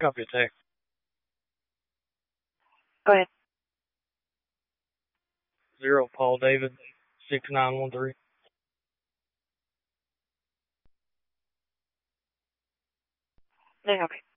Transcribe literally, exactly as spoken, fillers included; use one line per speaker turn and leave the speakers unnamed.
Copy text.
Go ahead.
Zero Paul David six nine one three.
Okay.